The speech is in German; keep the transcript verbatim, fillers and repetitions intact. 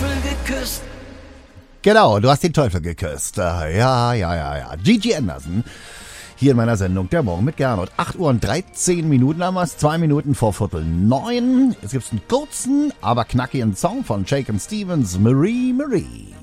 Teufel geküsst. Genau, du hast den Teufel geküsst. Äh, Ja, ja, ja, ja. Gigi Anderson. Hier in meiner Sendung Der Morgen mit Gernot. acht Uhr und dreizehn Minuten haben wir es. Zwei Minuten vor Viertel neun. Jetzt gibt's einen kurzen, aber knackigen Song von Jake and Stevens. Marie, Marie.